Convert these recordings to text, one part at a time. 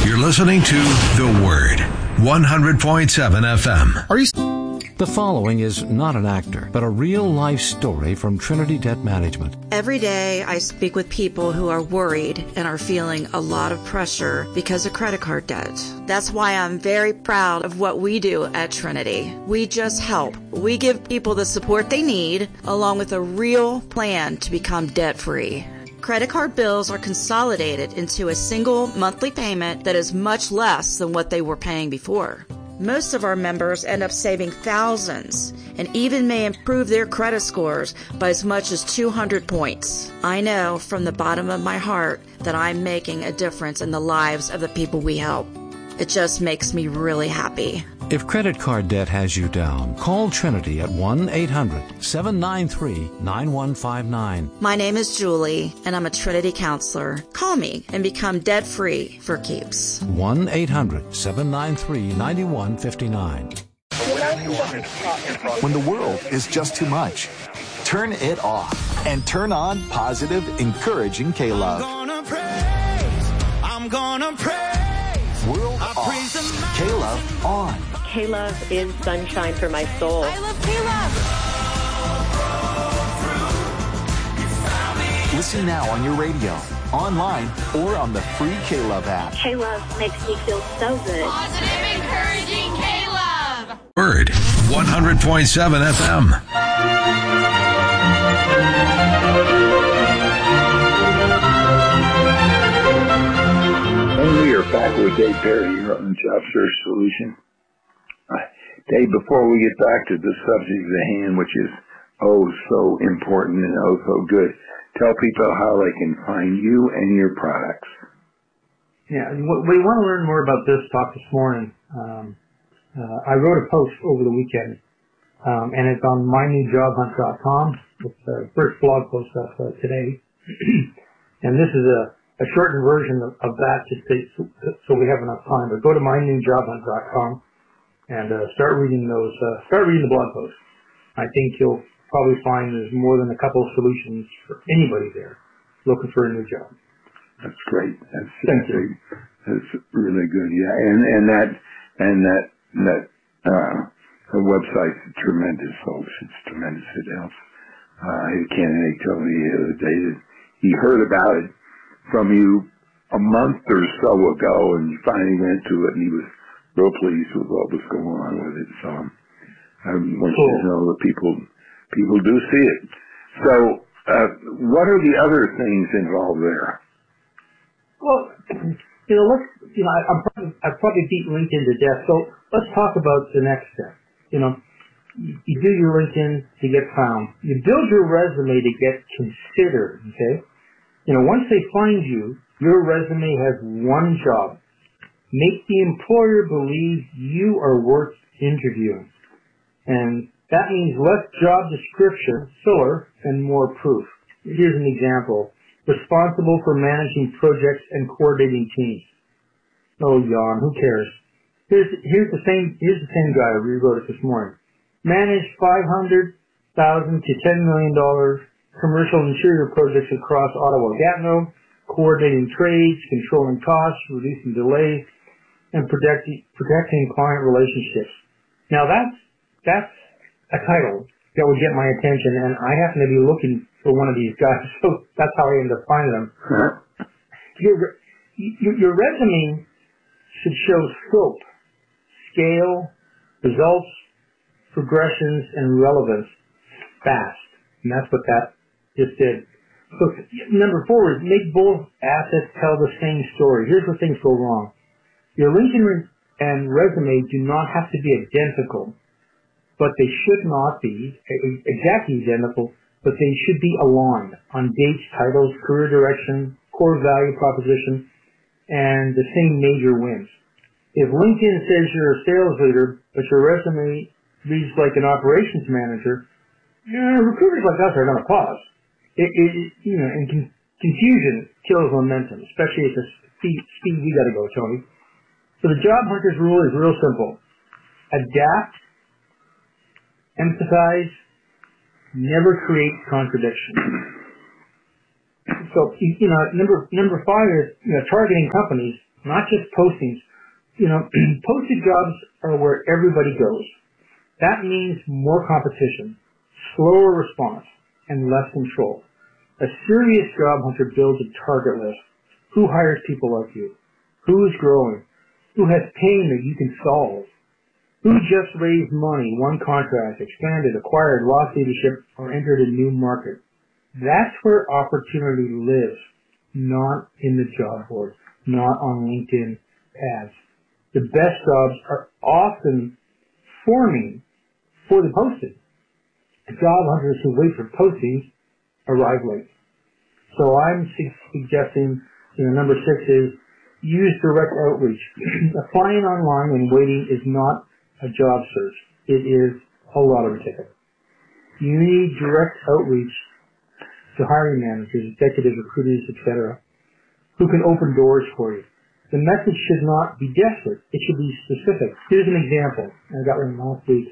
You're listening to The Word, 100.7 FM. The following is not an actor, but a real-life story from Trinity Debt Management. Every day I speak with people who are worried and are feeling a lot of pressure because of credit card debt. That's why I'm very proud of what we do at Trinity. We just help. We give people the support they need, along with a real plan to become debt-free. Credit card bills are consolidated into a single monthly payment that is much less than what they were paying before. Most of our members end up saving thousands and even may improve their credit scores by as much as 200 points. I know from the bottom of my heart that I'm making a difference in the lives of the people we help. It just makes me really happy. If credit card debt has you down, call Trinity at 1-800-793-9159. My name is Julie, and I'm a Trinity counselor. Call me and become debt-free for keeps. 1-800-793-9159. When the world is just too much, turn it off and turn on positive, encouraging K-Love. I'm gonna praise. World off. K-Love on. K-Love is sunshine for my soul. I love K-Love. Listen now on your radio, online, or on the free K-Love app. K-Love makes me feel so good. Positive, encouraging K-Love. Word, 100.7 FM. And we are back with Dave Perry here on Job Search Solution. Dave, before we get back to the subject at hand, which is so important and so good, tell people how they can find you and your products. Yeah, we want to learn more about this talk this morning. I wrote a post over the weekend, and it's on mynewjobhunt.com. It's the first blog post of today. And this is a shortened version of that, so we have enough time. But go to mynewjobhunt.com and start reading the blog posts. I think you'll probably find there's more than a couple of solutions for anybody there looking for a new job. That's great. Thank you. That's really good. Yeah, and that website's tremendous, folks. It's tremendous. It helps. A candidate told me the other day that he heard about it from you a month or so ago, and he finally went to it, and he was real pleased with what was going on with it. So I want you to know that people do see it. So what are the other things involved there? Well, I've probably beat LinkedIn to death. So let's talk about the next step. You do your LinkedIn to get found. You build your resume to get considered. Okay. Once they find you, your resume has one job. Make the employer believe you are worth interviewing. And that means less job description, filler, and more proof. Here's an example. Responsible for managing projects and coordinating teams. Oh, yawn, who cares? Here's the same guy who rewrote it this morning. Managed $500,000 to $10 million commercial interior projects across Ottawa-Gatineau, coordinating trades, controlling costs, reducing delays, and protecting client relationships. Now that's a title that would get my attention, and I happen to be looking for one of these guys, so that's how I ended up finding them. Your resume should show scope, scale, results, progressions, and relevance fast, and that's what that just did. So number 4 is make both assets tell the same story. Here's where things go wrong. Your LinkedIn and resume do not have to be identical, but they should not be exactly identical, but they should be aligned on dates, titles, career direction, core value proposition, and the same major wins. If LinkedIn says you're a sales leader, but your resume reads like an operations manager, recruiters like us are going to pause. And confusion kills momentum, especially at the speed we got to go, Tony. So the job hunter's rule is real simple. Adapt, emphasize, never create contradiction. So, number 5 is, targeting companies not just postings. Posted jobs are where everybody goes. That means more competition, slower response, and less control. A serious job hunter builds a target list. Who hires people like you? Who is growing? Who has pain that you can solve? Who just raised money, won contracts, expanded, acquired, lost leadership, or entered a new market? That's where opportunity lives, not in the job board, not on LinkedIn ads. The best jobs are often forming for the posting. Job hunters who wait for postings arrive late. So I'm suggesting, number 6 is use direct outreach. Applying online and waiting is not a job search. It is a lottery ticket. You need direct outreach to hiring managers, executives, recruiters, etc., who can open doors for you. The message should not be desperate. It should be specific. Here's an example. I got one last week.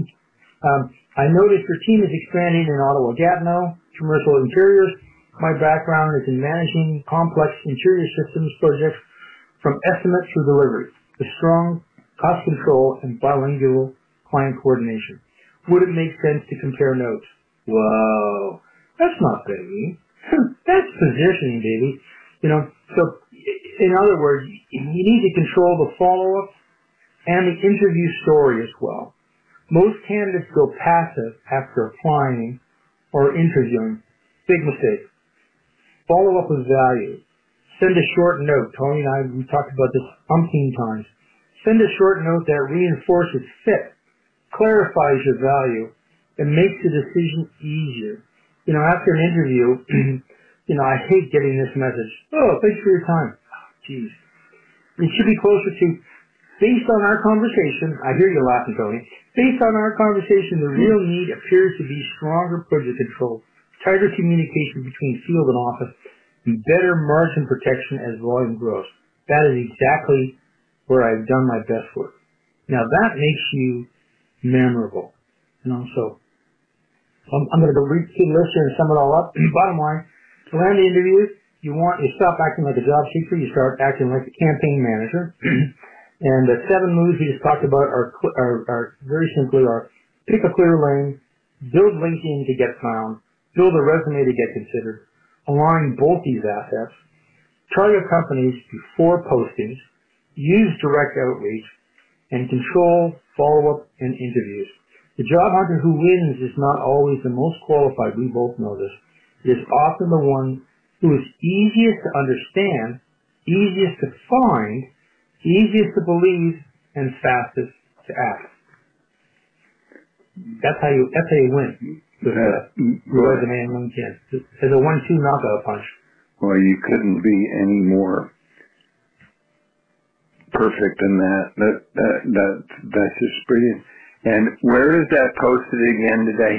I noticed your team is expanding in Ottawa-Gatineau, commercial interiors. My background is in managing complex interior systems projects from estimate through delivery, with strong cost control and bilingual client coordination. Would it make sense to compare notes? Whoa, that's not baby. That's positioning, baby. So in other words, you need to control the follow-up and the interview story as well. Most candidates go passive after applying or interviewing. Big mistake. Follow up with value. Send a short note. Tony and I, we talked about this umpteen times. Send a short note that reinforces fit, clarifies your value, and makes the decision easier. After an interview, I hate getting this message. Oh, thanks for your time. Jeez. It should be closer to, based on our conversation, I hear you laughing, Tony. Based on our conversation, the real need appears to be stronger project control, tighter communication between field and office, and better margin protection as volume grows. That is exactly where I've done my best work. Now that makes you memorable. So I'm going to go read through the list here and sum it all up. Bottom line, to land the interview, you stop acting like a job seeker, you start acting like a campaign manager. And the 7 moves we just talked about are very simply pick a clear lane, build LinkedIn to get found, build a resume to get considered, align both these assets, target companies before postings, use direct outreach, and control follow-up and interviews. The job hunter who wins is not always the most qualified. We both know this. It is often the one who is easiest to understand, easiest to find, easiest to believe, and fastest to act. That's how you win with your resume and LinkedIn. It's a 1-2 knockout punch. Well, you couldn't be any more perfect than that. That's just brilliant. And where is that posted again today?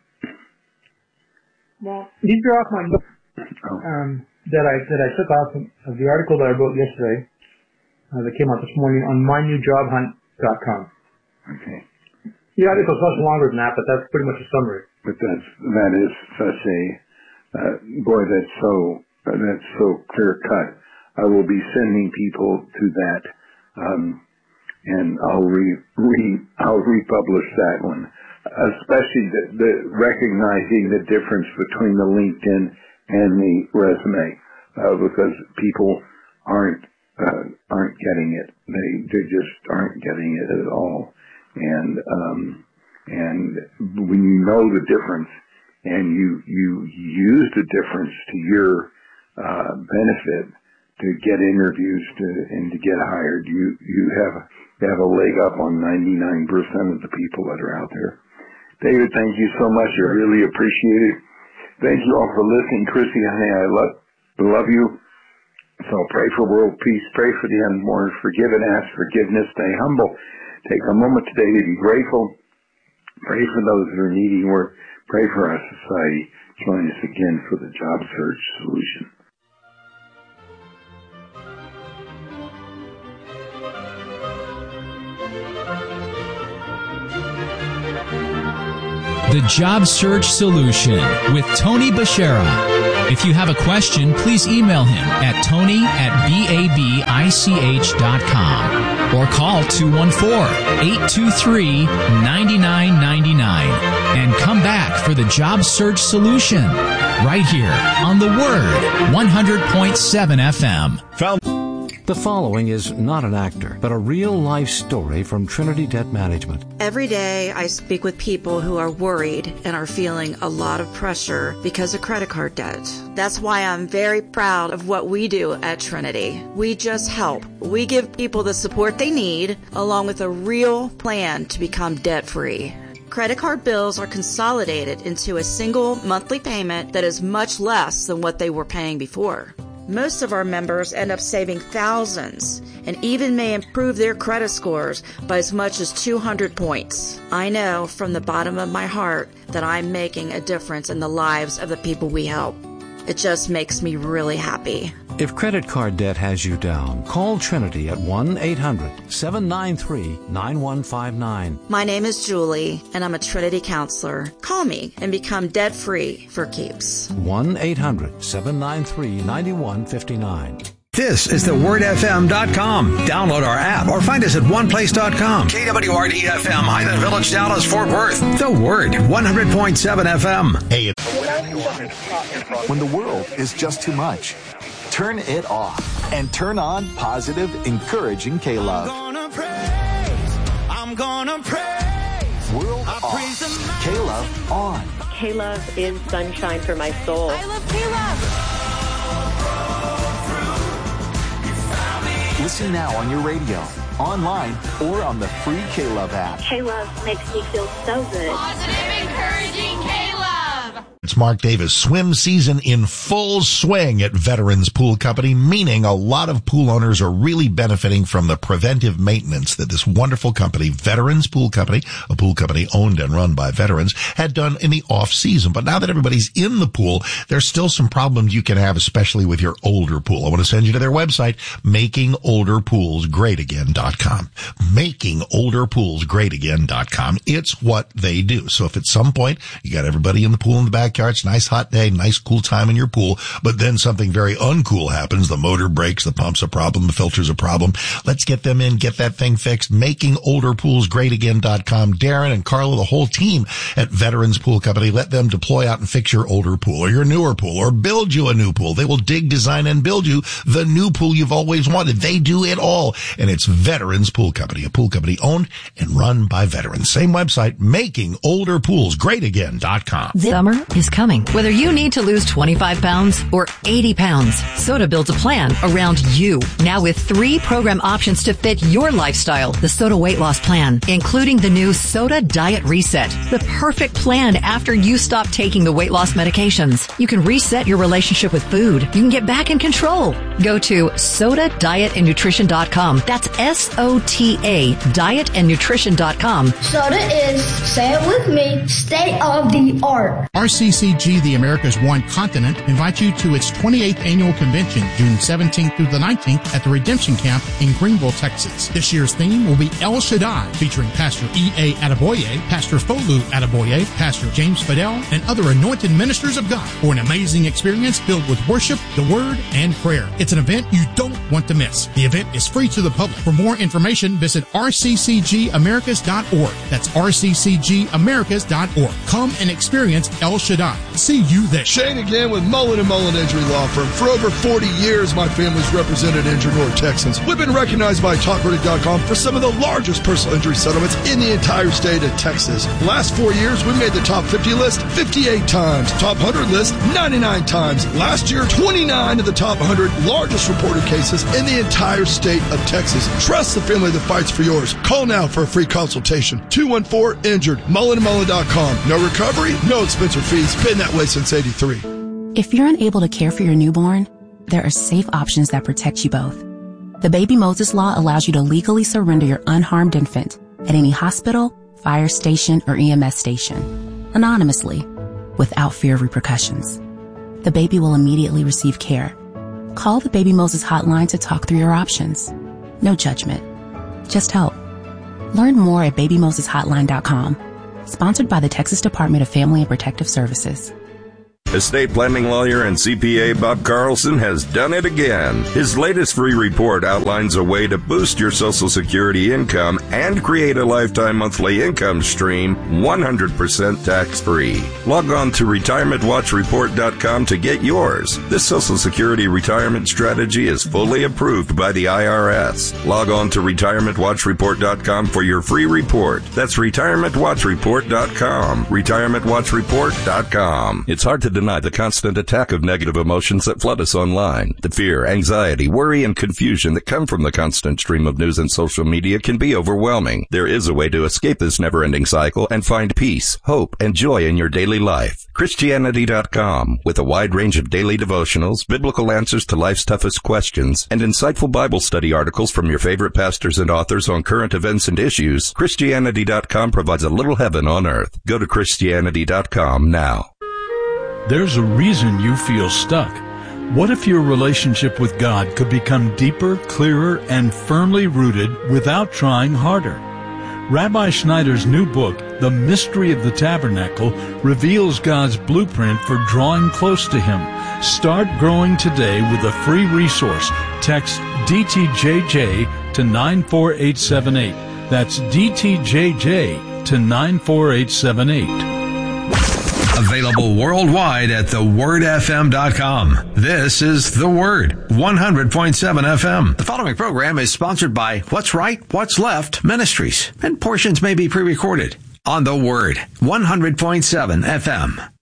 Well, these are off my notes that I took off of the article that I wrote yesterday. That came out this morning on mynewjobhunt.com. Okay. The article's much longer than that, but that's pretty much a summary. But that is such a that's so clear cut. I will be sending people to that, and I'll republish that one. Especially the recognizing the difference between the LinkedIn and the resume, because people aren't getting it. They just aren't getting it at all. And when you know the difference and you use the difference to your benefit to get interviews and to get hired, you have a leg up on 99% of the people that are out there. David, thank you so much. I really appreciate it. Thank you all for listening. Chrissy, honey, I love you. So pray for world peace, pray for the unborn, forgive and ask forgiveness, stay humble. Take a moment today to be grateful. Pray for those that are needing work. Pray for our society. Join us again for the Job Search Solution. The Job Search Solution with Tony Bashara. If you have a question, please email him at tony@babic.com. or call 214-823-9999 and come back for the job search solution right here on The Word 100.7 FM. The following is not an actor, but a real-life story from Trinity Debt Management. Every day I speak with people who are worried and are feeling a lot of pressure because of credit card debt. That's why I'm very proud of what we do at Trinity. We just help. We give people the support they need, along with a real plan to become debt-free. Credit card bills are consolidated into a single monthly payment that is much less than what they were paying before. Most of our members end up saving thousands and even may improve their credit scores by as much as 200 points. I know from the bottom of my heart that I'm making a difference in the lives of the people we help. It just makes me really happy. If credit card debt has you down, call Trinity at 1-800-793-9159. My name is Julie, and I'm a Trinity counselor. Call me and become debt-free for keeps. 1-800-793-9159. This is thewordfm.com. Download our app or find us at oneplace.com. KWRD-FM, Highland Village, Dallas, Fort Worth. The Word, 100.7 FM. Hey, when the world is just too much, turn it off and turn on positive, encouraging K-Love. I'm gonna praise. World off. K-Love on. K-Love is sunshine for my soul. I love K-Love. Listen now on your radio, online, or on the free K-Love app. K-Love makes me feel so good. Positive, encouraging K-Love. It's Mark Davis. Swim season in full swing at Veterans Pool Company, meaning a lot of pool owners are really benefiting from the preventive maintenance that this wonderful company, Veterans Pool Company, a pool company owned and run by veterans, had done in the off season. But now that everybody's in the pool, there's still some problems you can have, especially with your older pool. I want to send you to their website, makingolderpoolsgreatagain.com. Makingolderpoolsgreatagain.com. It's what they do. So if at some point you got everybody in the pool in the backyard, it's a nice hot day, nice cool time in your pool, but then something very uncool happens. The motor breaks, the pump's a problem, the filter's a problem. Let's get them in, get that thing fixed. Makingolderpoolsgreatagain.com. Darren and Carla, the whole team at Veterans Pool Company, let them deploy out and fix your older pool or your newer pool or build you a new pool. They will dig, design, and build you the new pool you've always wanted. They do it all. And it's Veterans Pool Company, a pool company owned and run by veterans. Same website, makingolderpoolsgreatagain.com. Summer is coming. Whether you need to lose 25 pounds or 80 pounds, Soda builds a plan around you. Now with 3 program options to fit your lifestyle. The Soda Weight Loss Plan, including the new Soda Diet Reset. The perfect plan after you stop taking the weight loss medications. You can reset your relationship with food. You can get back in control. Go to SodaDietAndNutrition.com. That's SOTA, dietandnutrition.com. Soda is, say it with me, state of the art. RCCG, the America's One Continent, invites you to its 28th annual convention, June 17th through the 19th at the Redemption Camp in Greenville, Texas. This year's theme will be El Shaddai, featuring Pastor E.A. Adeboye, Pastor Folu Adeboye, Pastor James Fidel, and other anointed ministers of God for an amazing experience filled with worship, the Word, and prayer. It's an event you don't want to miss. The event is free to the public. For more information, visit rccgamericas.org. That's rccgamericas.org. Come and experience El Shaddai. See you there. Shane again with Mullen & Mullen Injury Law Firm. For over 40 years, my family's represented injured North Texans. We've been recognized by TalkReady.com for some of the largest personal injury settlements in the entire state of Texas. The last 4 years, we made the top 50 list 58 times, top 100 list 99 times. Last year, 29 of the top 100 largest reported cases in the entire state of Texas. Trust the family that fights for yours. Call now for a free consultation. 214-INJURED. MullenandMullen.com. No recovery, no expense or fees. Been that way since 83. If you're unable to care for your newborn, there are safe options that protect you both. The Baby Moses Law allows you to legally surrender your unharmed infant at any hospital, fire station, or EMS station, anonymously, without fear of repercussions. The baby will immediately receive care. Call the Baby Moses hotline to talk through your options. No judgment, just help. Learn more at BabyMosesHotline.com. Sponsored by the Texas Department of Family and Protective Services. Estate planning lawyer and CPA Bob Carlson has done it again. His latest free report outlines a way to boost your Social Security income and create a lifetime monthly income stream 100% tax-free. Log on to retirementwatchreport.com to get yours. This Social Security retirement strategy is fully approved by the IRS. Log on to retirementwatchreport.com for your free report. That's retirementwatchreport.com. retirementwatchreport.com. It's hard to deny the constant attack of negative emotions that flood us online. The fear, anxiety, worry, and confusion that come from the constant stream of news and social media can be overwhelming. There is a way to escape this never-ending cycle and find peace, hope, and joy in your daily life. Christianity.com, with a wide range of daily devotionals, biblical answers to life's toughest questions, and insightful Bible study articles from your favorite pastors and authors on current events and issues, Christianity.com provides a little heaven on earth. Go to Christianity.com now. There's a reason you feel stuck. What if your relationship with God could become deeper, clearer, and firmly rooted without trying harder? Rabbi Schneider's new book, The Mystery of the Tabernacle, reveals God's blueprint for drawing close to Him. Start growing today with a free resource. Text DTJJ to 94878. That's DTJJ to 94878. Available worldwide at thewordfm.com. This is The Word, 100.7 FM. The following program is sponsored by What's Right, What's Left Ministries, and portions may be pre-recorded on The Word, 100.7 FM.